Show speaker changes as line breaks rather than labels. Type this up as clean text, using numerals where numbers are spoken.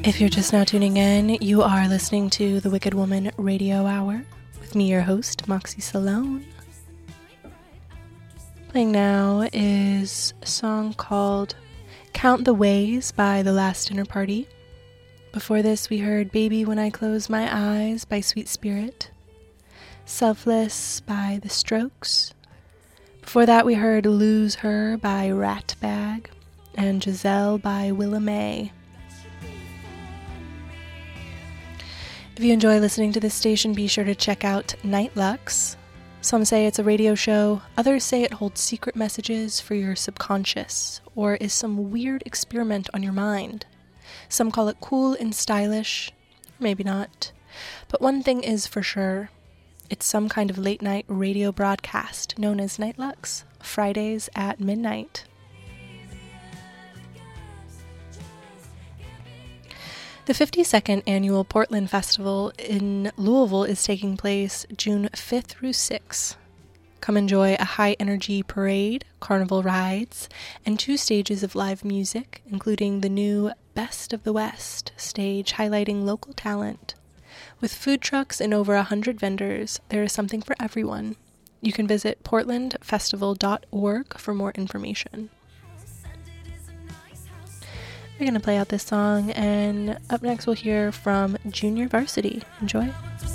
If you're just now tuning in, you are listening to the Wicked Woman Radio Hour with me, your host, Moxie Salone. Playing now is a song called Count the Ways by The Last Dinner Party. Before this, we heard Baby When I Close My Eyes by Sweet Spirit, Selfless by The Strokes. Before that, we heard Lose Her by Ratbag and Giselle by Willa May. If you enjoy listening to this station, be sure to check out Night Lux. Some say it's a radio show, others say it holds secret messages for your subconscious, or is some weird experiment on your mind. Some call it cool and stylish, maybe not. But one thing is for sure, it's some kind of late-night radio broadcast known as Night Lux, Fridays at midnight. The 52nd Annual Portland Festival in Louisville is taking place June 5th through 6th. Come enjoy a high-energy parade, carnival rides, and 2 stages of live music, including the new Best of the West stage highlighting local talent. With food trucks and over 100 vendors, there is something for everyone. You can visit portlandfestival.org for more information. We're going to play out this song, and up next we'll hear from Junior Varsity. Enjoy.